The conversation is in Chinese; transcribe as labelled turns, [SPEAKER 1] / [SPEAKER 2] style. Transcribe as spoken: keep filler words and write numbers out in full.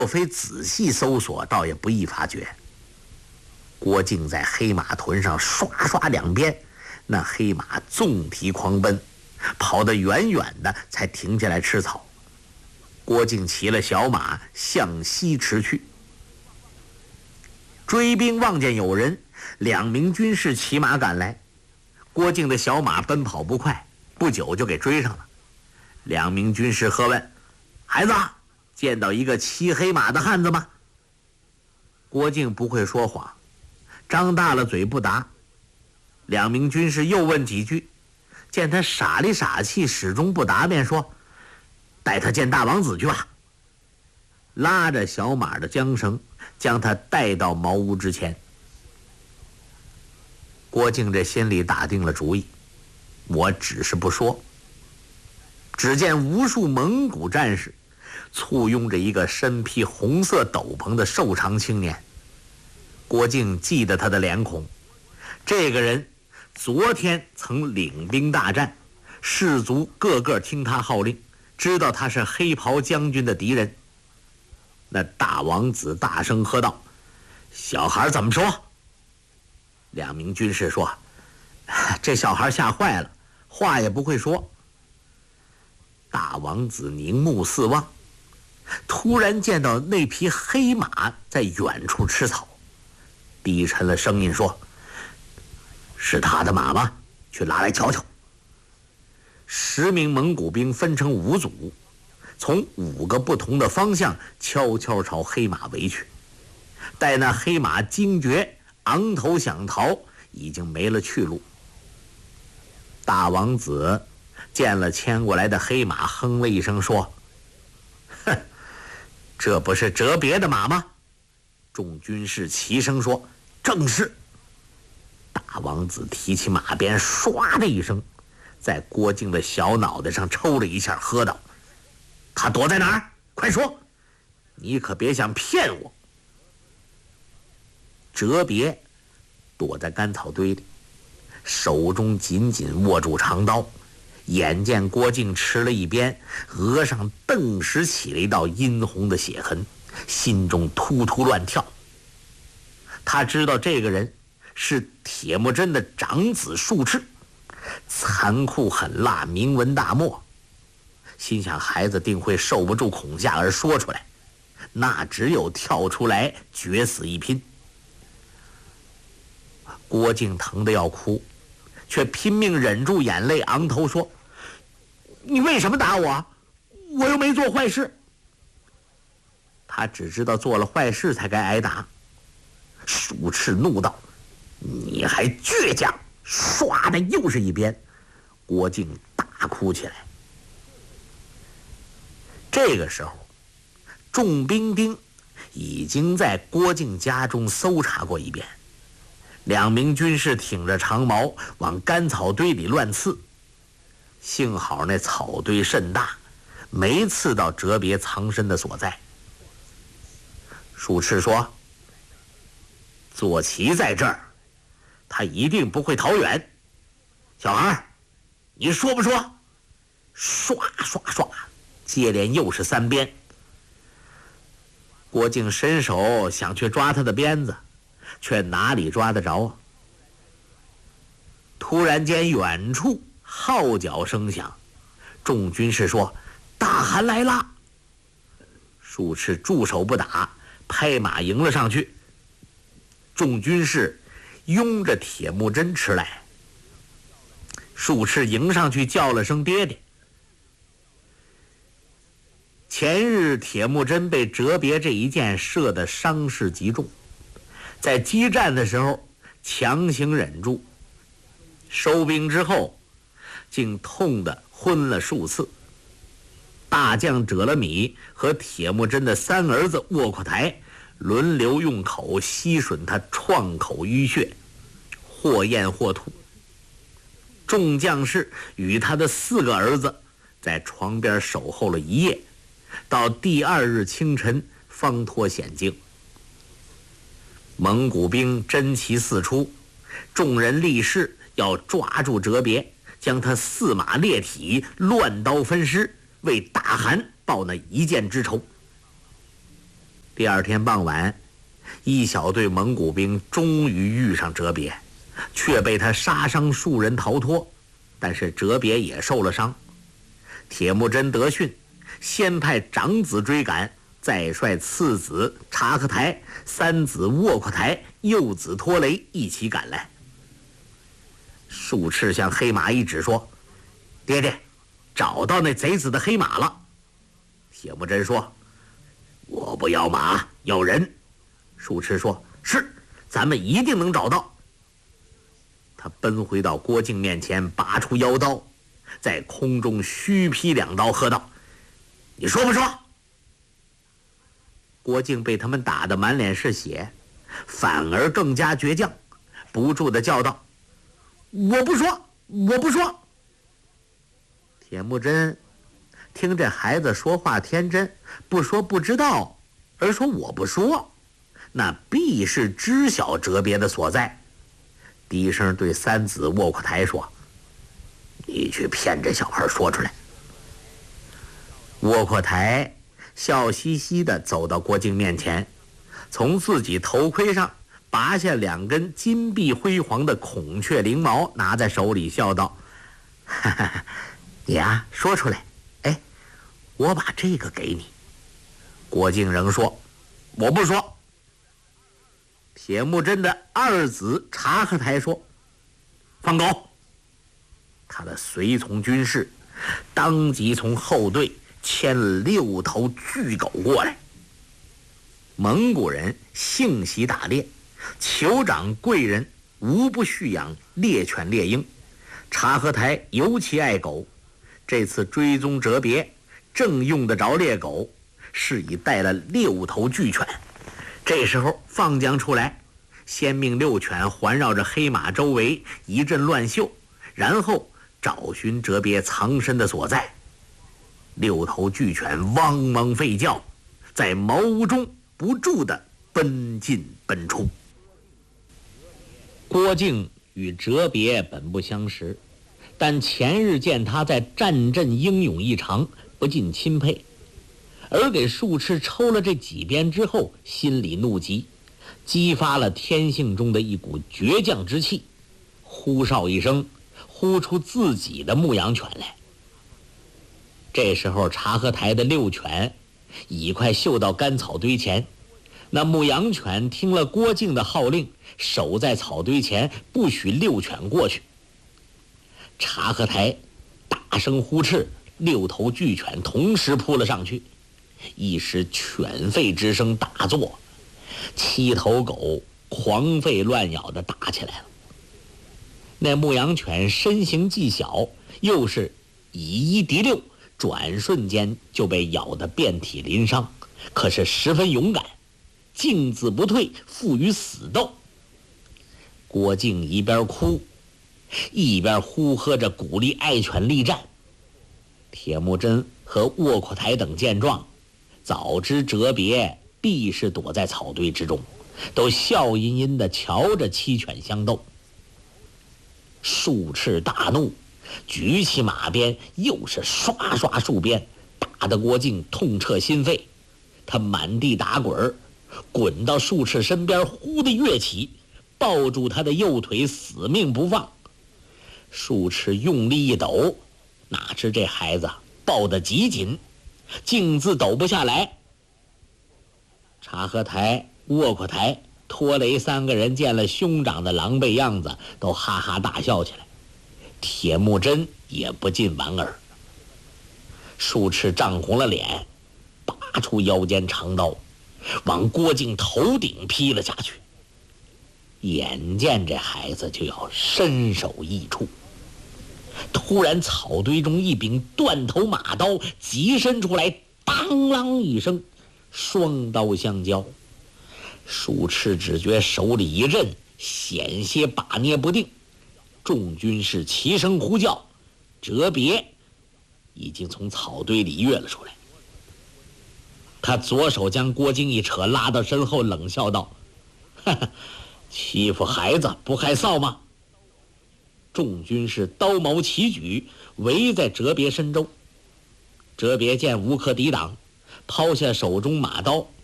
[SPEAKER 1] 若非仔细搜索，倒也不易发觉。郭靖在黑马臀上刷刷两鞭，那黑马纵蹄狂奔，跑得远远的才停下来吃草。郭靖骑了小马向西驰去。追兵望见有人，两名军士骑马赶来。郭靖的小马奔跑不快，不久就给追上了。两名军士喝问：“孩子，见到一个骑黑马的汉子吗？”郭靖不会说谎，张大了嘴不答。两名军士又问几句，见他傻里傻气，始终不答，便说：“带他见大王子去吧。”拉着小马的缰绳，将他带到茅屋之前。郭靖这心里打定了主意，我只是不说。只见无数蒙古战士簇拥着一个身披红色斗篷的瘦长青年。郭靖记得他的脸孔，这个人昨天曾领兵大战，士卒个个听他号令，知道他是黑袍将军的敌人。那大王子大声喝道：“小孩怎么说？”两名军士说：“这小孩吓坏了，话也不会说。”大王子凝目四望，突然见到那匹黑马在远处吃草，低沉了声音说：“是他的马吗？去拉来瞧瞧。”十名蒙古兵分成五组，从五个不同的方向悄悄朝黑马围去。待那黑马惊觉昂头想逃，已经没了去路。大王子见了牵过来的黑马，哼了一声说：“哼，这不是哲别的马吗？”众军士齐声说：“正是。”大王子提起马鞭，唰的一声，在郭靖的小脑袋上抽了一下，喝道：“他躲在哪儿？快说！你可别想骗我！”哲别躲在干草堆里，手中紧紧握住长刀，眼见郭靖吃了一鞭，额上顿时起了一道殷红的血痕，心中突突乱跳。他知道这个人是铁木真的长子术赤，残酷狠辣，名闻大漠，心想孩子定会受不住恐吓而说出来，那只有跳出来决死一拼。郭靖疼得要哭，却拼命忍住眼泪，昂头说：“你为什么打我？我又没做坏事。”他只知道做了坏事才该挨打。术赤怒道：“你还倔强！”唰的又是一鞭，郭靖大哭起来。这个时候，众兵丁已经在郭靖家中搜查过一遍。两名军士挺着长矛往干草堆里乱刺，幸好那草堆甚大，没刺到哲别藏身的所在。术赤说：“左骑在这儿，他一定不会逃远。小孩，你说不说？”唰唰唰，接连又是三鞭。郭靖伸手想去抓他的鞭子，却哪里抓得着啊？突然间，远处号角声响，众军士说：“大汗来了！”术赤驻手不打，拍马迎了上去。众军士拥着铁木真吃来，术赤迎上去叫了声爹爹。前日铁木真被哲别这一箭射得伤势极重，在激战的时候强行忍住，收兵之后竟痛得昏了数次。大将哲勒米和铁木真的三儿子卧阔台轮流用口吸吮他创口淤血，或咽或吐。众将士与他的四个儿子在床边守候了一夜，到第二日清晨方脱险境。蒙古兵真骑四出，众人立誓要抓住哲别，将他四马列体，乱刀分尸，为大汗报那一箭之仇。 第二天傍晚，一小队蒙古兵终于遇上哲别，却被他杀伤数人逃脱，但是哲别也受了伤。铁木真得讯，先派长子追赶，再率次子察合台、三子窝阔台、幼子拖雷一起赶来。术赤向黑马一指说：“爹爹，找到那贼子的黑马了。”铁木真说：“我不要马，要人。”术赤说：“是，咱们一定能找到。”他奔回到郭靖面前，拔出腰刀，在空中虚劈两刀，喝道：“你说不说？”郭靖被他们打得满脸是血，反而更加倔强，不住地叫道：“我不说，我不说。”铁木真听这孩子说话天真，不说不知道，而说我不说，那必是知晓哲别的所在。低声对三子窝阔台说：“你去骗这小孩说出来。”窝阔台笑嘻嘻地走到郭靖面前，从自己头盔上拔下两根金碧辉煌的孔雀翎毛，拿在手里笑道：“哈哈，你呀，说出来，哎，我把这个给你。”郭靖仍说：“我不说。”铁木真的二子察合台说：“放狗！”他的随从军士当即从后队牵了六头巨狗过来。蒙古人性习打猎，酋长贵人无不蓄养猎犬猎鹰，察合台尤其爱狗。这次追踪哲别，正用得着猎狗，是以带了六头巨犬。这时候放将出来，先命六犬环绕着黑马周围一阵乱嗅，然后找寻哲别藏身的所在。六头巨犬汪汪吠叫，在茅屋中不住地奔进奔出。郭靖与哲别本不相识，但前日见他在战阵英勇异常，不禁钦佩。而给术赤抽了这几鞭之后，心里怒极，激发了天性中的一股倔强之气，呼哨一声，呼出自己的牧羊犬来。这时候察合台的六犬已快嗅到干草堆前，那牧羊犬听了郭靖的号令，守在草堆前，不许六犬过去。察合台大声呼斥，六头巨犬同时扑了上去，一时犬吠之声大作，七头狗狂吠乱咬地打起来了。那牧羊犬身形既小，又是以一敌六，转瞬间就被咬得遍体鳞伤，可是十分勇敢，静自不退，负于死斗。郭靖一边哭一边呼喝着鼓励爱犬力战。铁木真和窝阔台等见状，早知哲别必是躲在草堆之中，都笑吟吟地瞧着七犬相斗。术赤大怒，举起马鞭，又是刷刷数鞭，打得郭靖痛彻心肺。他满地打滚，滚到术赤身边，忽地跃起，抱住他的右腿，死命不放。术赤用力一抖，哪知这孩子抱得极紧，竟自抖不下来。察合台、窝阔台、拖雷三个人见了兄长的狼狈样子，都哈哈大笑起来。铁木真也不禁莞尔。术赤涨红了脸，拔出腰间长刀，往郭靖头顶劈了下去。眼见这孩子就要身首异处，突然草堆中一柄断头马刀急伸出来，当啷一声，双刀相交。术赤只觉手里一震，险些把捏不定。众军士齐声呼叫，哲别已经从草堆里跃了出来。他左手将郭靖一扯，拉到身后，冷笑道：“哈哈，欺负孩子不害臊吗？”众军士刀矛齐举，围在哲别身周。哲别见无可抵挡，抛下手中马刀，